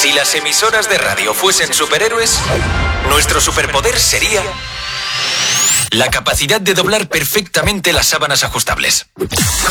Si las emisoras de radio fuesen superhéroes, nuestro superpoder sería la capacidad de doblar perfectamente las sábanas ajustables.